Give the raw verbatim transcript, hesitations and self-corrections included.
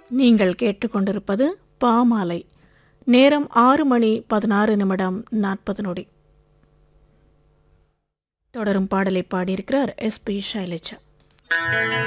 நீங்கள் கேட்டுக்கொண்டிருப்பது பாமாலை. நேரம் ஆறு மணி பதினாறு நிமிடம் நாற்பது நொடி. தொடரும் பாடலை பாடியிருக்கிறார் எஸ் பி சைலஜா.